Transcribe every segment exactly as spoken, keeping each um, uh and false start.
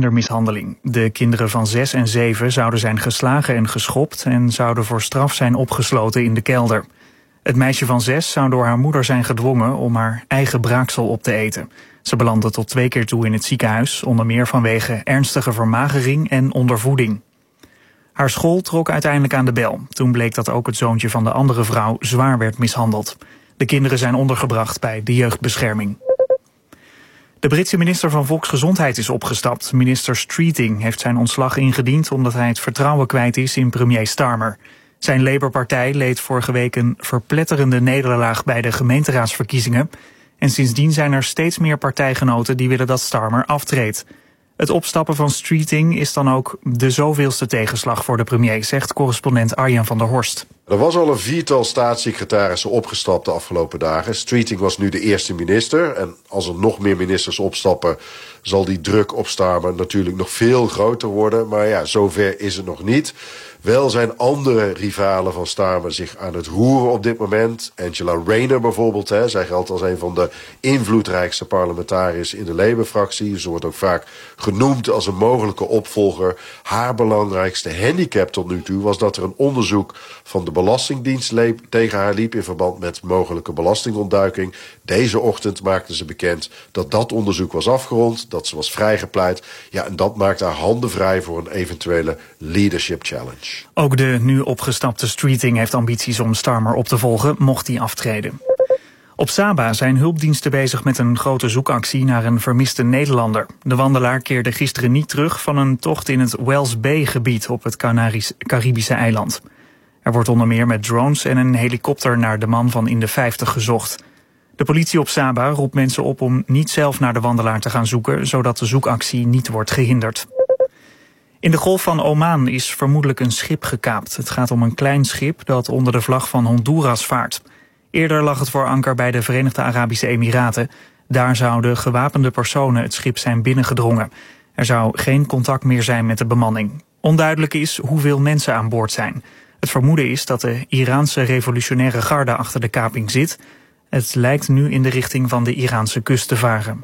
kindermishandeling. De kinderen van zes en zeven zouden zijn geslagen en geschopt en zouden voor straf zijn opgesloten in de kelder. Het meisje van zes zou door haar moeder zijn gedwongen om haar eigen braaksel op te eten. Ze belandde tot twee keer toe in het ziekenhuis, onder meer vanwege ernstige vermagering en ondervoeding. Haar school trok uiteindelijk aan de bel. Toen bleek dat ook het zoontje van de andere vrouw zwaar werd mishandeld. De kinderen zijn ondergebracht bij de jeugdbescherming. De Britse minister van Volksgezondheid is opgestapt. Minister Streeting heeft zijn ontslag ingediend omdat hij het vertrouwen kwijt is in premier Starmer. Zijn Labour-partij leed vorige week een verpletterende nederlaag bij de gemeenteraadsverkiezingen. En sindsdien zijn er steeds meer partijgenoten die willen dat Starmer aftreedt. Het opstappen van Streeting is dan ook de zoveelste tegenslag voor de premier, zegt correspondent Arjan van der Horst. Er was al een viertal staatssecretarissen opgestapt de afgelopen dagen. Streeting was nu de eerste minister. En als er nog meer ministers opstappen, zal die druk op Starmer natuurlijk nog veel groter worden. Maar ja, zover is het nog niet. Wel zijn andere rivalen van Starmer zich aan het roeren op dit moment. Angela Rayner bijvoorbeeld, hè. Zij geldt als een van de invloedrijkste parlementariërs in de Labour-fractie. Ze wordt ook vaak genoemd als een mogelijke opvolger. Haar belangrijkste handicap tot nu toe was dat er een onderzoek van de Belastingdienst tegen haar liep in verband met mogelijke belastingontduiking. Deze ochtend maakte ze bekend dat dat onderzoek was afgerond, dat ze was vrijgepleit. Ja, en dat maakt haar handen vrij voor een eventuele leadership challenge. Ook de nu opgestapte Streeting heeft ambities om Starmer op te volgen, mocht hij aftreden. Op Saba zijn hulpdiensten bezig met een grote zoekactie naar een vermiste Nederlander. De wandelaar keerde gisteren niet terug van een tocht in het Wells Bay-gebied op het Caribische eiland. Er wordt onder meer met drones en een helikopter naar de man van in de vijftig gezocht. De politie op Saba roept mensen op om niet zelf naar de wandelaar te gaan zoeken, zodat de zoekactie niet wordt gehinderd. In de Golf van Oman is vermoedelijk een schip gekaapt. Het gaat om een klein schip dat onder de vlag van Honduras vaart. Eerder lag het voor anker bij de Verenigde Arabische Emiraten. Daar zouden gewapende personen het schip zijn binnengedrongen. Er zou geen contact meer zijn met de bemanning. Onduidelijk is hoeveel mensen aan boord zijn. Het vermoeden is dat de Iraanse revolutionaire garde achter de kaping zit. Het lijkt nu in de richting van de Iraanse kust te varen.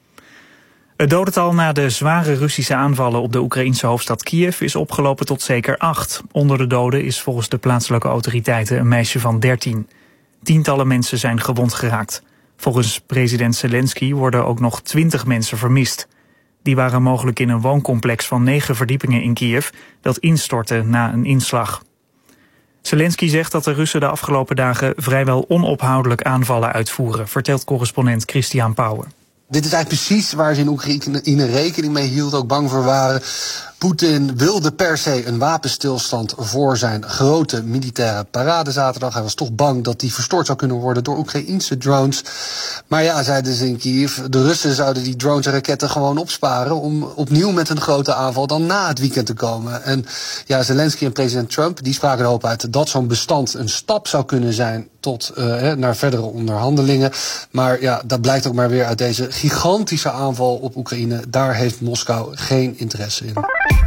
Het dodental na de zware Russische aanvallen op de Oekraïense hoofdstad Kiev is opgelopen tot zeker acht. Onder de doden is volgens de plaatselijke autoriteiten een meisje van dertien. Tientallen mensen zijn gewond geraakt. Volgens president Zelensky worden ook nog twintig mensen vermist. Die waren mogelijk in een wooncomplex van negen verdiepingen in Kiev dat instortte na een inslag. Zelensky zegt dat de Russen de afgelopen dagen vrijwel onophoudelijk aanvallen uitvoeren, vertelt correspondent Christian Pauwen. Dit is eigenlijk precies waar ze in Oekraïne rekening mee hielden, ook bang voor waren. Poetin wilde per se een wapenstilstand voor zijn grote militaire parade zaterdag. Hij was toch bang dat die verstoord zou kunnen worden door Oekraïense drones. Maar ja, zeiden ze in Kiev, de Russen zouden die drones en raketten gewoon opsparen om opnieuw met een grote aanval dan na het weekend te komen. En ja, Zelensky en president Trump, die spraken erop uit dat zo'n bestand een stap zou kunnen zijn tot uh, naar verdere onderhandelingen. Maar ja, dat blijkt ook maar weer uit deze gigantische aanval op Oekraïne. Daar heeft Moskou geen interesse in.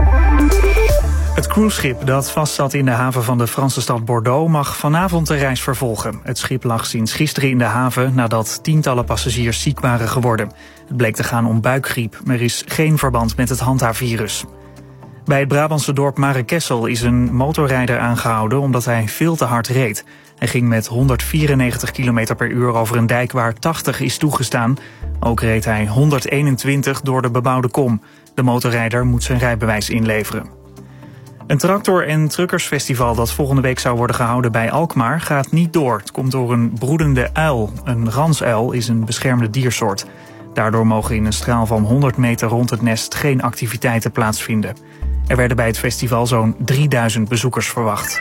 Het cruiseschip dat vastzat in de haven van de Franse stad Bordeaux mag vanavond de reis vervolgen. Het schip lag sinds gisteren in de haven nadat tientallen passagiers ziek waren geworden. Het bleek te gaan om buikgriep. Er is geen verband met het handhavirus. Bij het Brabantse dorp Marekessel is een motorrijder aangehouden omdat hij veel te hard reed. Hij ging met honderdvierennegentig kilometer per uur over een dijk waar tachtig is toegestaan. Ook reed hij honderdeenentwintig door de bebouwde kom. De motorrijder moet zijn rijbewijs inleveren. Een tractor- en truckersfestival dat volgende week zou worden gehouden bij Alkmaar gaat niet door. Het komt door een broedende uil. Een ransuil is een beschermde diersoort. Daardoor mogen in een straal van honderd meter rond het nest geen activiteiten plaatsvinden. Er werden bij het festival zo'n drieduizend bezoekers verwacht.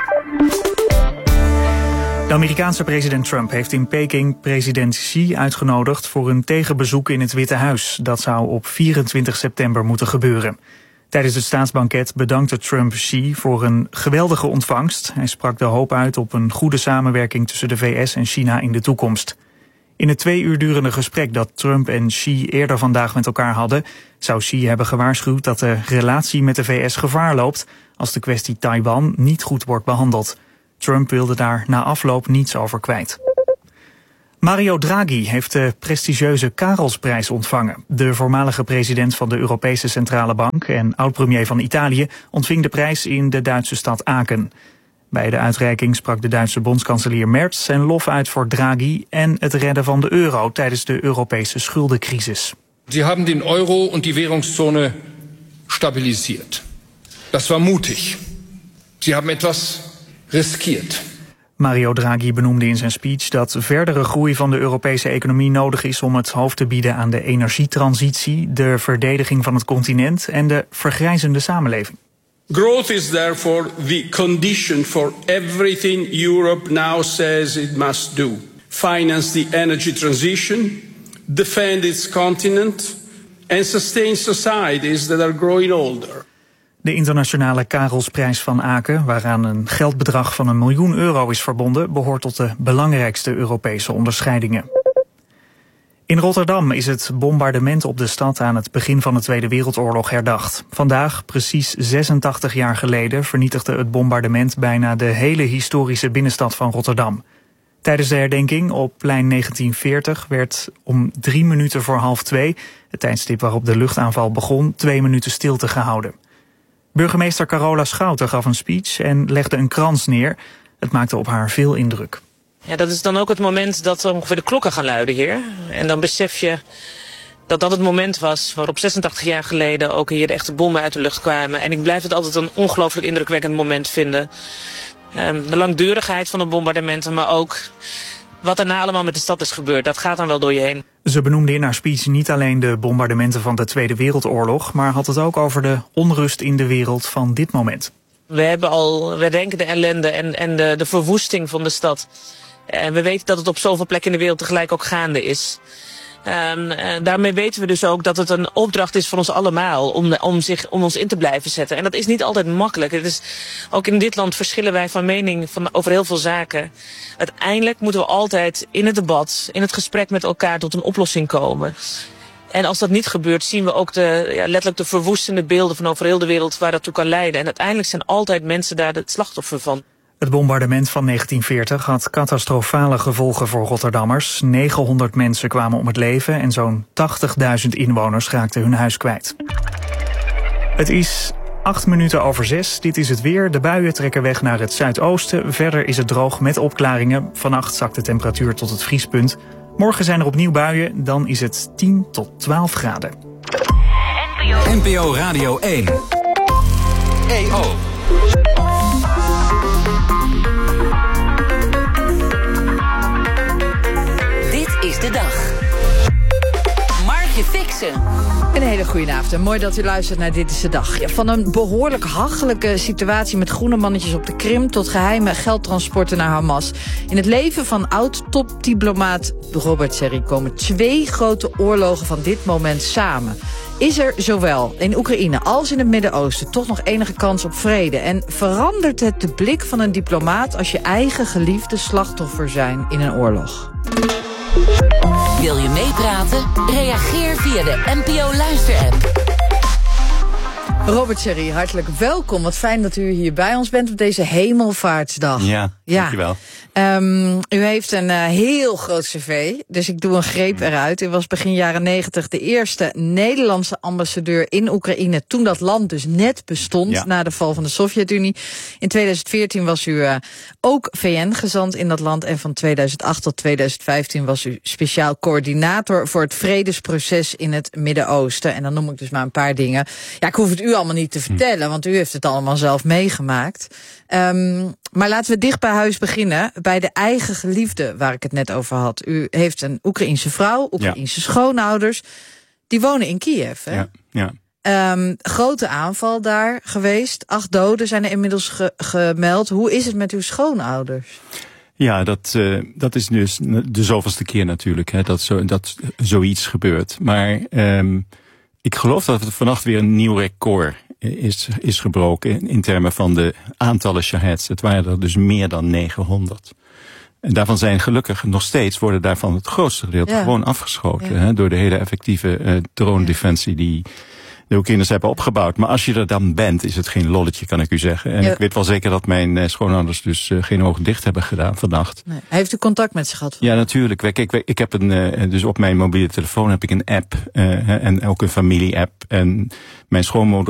De Amerikaanse president Trump heeft in Peking president Xi uitgenodigd voor een tegenbezoek in het Witte Huis. Dat zou op vierentwintig september moeten gebeuren. Tijdens het staatsbanket bedankte Trump Xi voor een geweldige ontvangst. Hij sprak de hoop uit op een goede samenwerking tussen de V S en China in de toekomst. In het twee uur durende gesprek dat Trump en Xi eerder vandaag met elkaar hadden, zou Xi hebben gewaarschuwd dat de relatie met de V S gevaar loopt als de kwestie Taiwan niet goed wordt behandeld. Trump wilde daar na afloop niets over kwijt. Mario Draghi heeft de prestigieuze Karelsprijs ontvangen. De voormalige president van de Europese Centrale Bank en oud-premier van Italië ontving de prijs in de Duitse stad Aken. Bij de uitreiking sprak de Duitse bondskanselier Merz zijn lof uit voor Draghi en het redden van de euro tijdens de Europese schuldencrisis. Sie haben den Euro und die Währungszone stabilisiert. Das war mutig. Sie haben etwas riskiert. Mario Draghi benoemde in zijn speech dat verdere groei van de Europese economie nodig is om het hoofd te bieden aan de energietransitie, de verdediging van het continent en de vergrijzende samenleving. Growth is therefore the condition for everything Europe now says it must do. Finance the energy transition, defend its continent and sustain societies that are growing older. De internationale Karelsprijs van Aken, waaraan een geldbedrag van een miljoen euro is verbonden, behoort tot de belangrijkste Europese onderscheidingen. In Rotterdam is het bombardement op de stad aan het begin van de Tweede Wereldoorlog herdacht. Vandaag, precies zesentachtig jaar geleden, vernietigde het bombardement bijna de hele historische binnenstad van Rotterdam. Tijdens de herdenking op plein negentien veertig werd om drie minuten voor half twee, het tijdstip waarop de luchtaanval begon, twee minuten stilte gehouden. Burgemeester Carola Schouten gaf een speech en legde een krans neer. Het maakte op haar veel indruk. Ja, dat is dan ook het moment dat ongeveer de klokken gaan luiden hier. En dan besef je dat dat het moment was waarop zesentachtig jaar geleden ook hier de echte bommen uit de lucht kwamen. En ik blijf het altijd een ongelooflijk indrukwekkend moment vinden. Um, de langdurigheid van de bombardementen, maar ook wat daarna allemaal met de stad is gebeurd. Dat gaat dan wel door je heen. Ze benoemde in haar speech niet alleen de bombardementen van de Tweede Wereldoorlog, maar had het ook over de onrust in de wereld van dit moment. We hebben al, we denken de ellende en, en de, de verwoesting van de stad. En we weten dat het op zoveel plekken in de wereld tegelijk ook gaande is. Um, en daarmee weten we dus ook dat het een opdracht is voor ons allemaal om, om, zich, om ons in te blijven zetten. En dat is niet altijd makkelijk. Het is, ook in dit land verschillen wij van mening van, over heel veel zaken. Uiteindelijk moeten we altijd in het debat, in het gesprek met elkaar tot een oplossing komen. En als dat niet gebeurt, zien we ook de, ja, letterlijk de verwoestende beelden van over heel de wereld waar dat toe kan leiden. En uiteindelijk zijn altijd mensen daar het slachtoffer van. Het bombardement van negentien veertig had catastrofale gevolgen voor Rotterdammers. negenhonderd mensen kwamen om het leven en zo'n tachtigduizend inwoners raakten hun huis kwijt. Het is acht minuten over zes. Dit is het weer. De buien trekken weg naar het zuidoosten. Verder is het droog met opklaringen. Vannacht zakt de temperatuur tot het vriespunt. Morgen zijn er opnieuw buien. Dan is het tien tot twaalf graden. N P O Radio één. E O. Is de dag. Markje Fixen. Een hele goede avond en mooi dat u luistert naar Dit is de Dag. Ja, van een behoorlijk hachelijke situatie met groene mannetjes op de Krim tot geheime geldtransporten naar Hamas. In het leven van oud-topdiplomaat Robert Serry komen twee grote oorlogen van dit moment samen. Is er zowel in Oekraïne als in het Midden-Oosten toch nog enige kans op vrede? En verandert het de blik van een diplomaat als je eigen geliefde slachtoffer zijn in een oorlog? Wil je meepraten? Reageer via de N P O Luister-app. Robert Serry, hartelijk welkom. Wat fijn dat u hier bij ons bent op deze Hemelvaartsdag. Ja, ja. Dankjewel. Um, u heeft een uh, heel groot cv, dus ik doe een greep eruit. U was begin jaren negentig de eerste Nederlandse ambassadeur in Oekraïne, toen dat land dus net bestond, ja, na de val van de Sovjet-Unie. In tweeduizend veertien was u uh, ook V N-gezant in dat land en van tweeduizend acht tot tweeduizend vijftien was u speciaal coördinator voor het vredesproces in het Midden-Oosten. En dan noem ik dus maar een paar dingen. Ja, ik hoef het u allemaal niet te vertellen, want u heeft het allemaal zelf meegemaakt. Um, maar laten we dicht bij huis beginnen, bij de eigen geliefde waar ik het net over had. U heeft een Oekraïense vrouw, Oekraïense ja. schoonouders. Die wonen in Kiev, hè? Ja, ja. Um, grote aanval daar geweest. Acht doden zijn er inmiddels ge- gemeld. Hoe is het met uw schoonouders? Ja, dat, uh, dat is dus de zoveelste keer natuurlijk, hè, dat, zo, dat zoiets gebeurt. Maar um, ik geloof dat er vannacht weer een nieuw record is, is gebroken in, in termen van de aantallen shaheds. Het waren er dus meer dan negenhonderd. En daarvan zijn gelukkig nog steeds, worden daarvan het grootste gedeelte ja. gewoon afgeschoten. Ja. Hè, door de hele effectieve uh, drone-defensie die, de Oekraïners hebben opgebouwd. Maar als je er dan bent, is het geen lolletje, kan ik u zeggen. En ja. ik weet wel zeker dat mijn uh, schoonouders dus uh, geen ogen dicht hebben gedaan vannacht. Nee. Heeft u contact met ze gehad? Ja, natuurlijk. Kijk, ik, ik heb een, uh, dus op mijn mobiele telefoon heb ik een app uh, en ook een familie-app. En mijn schoonmoeder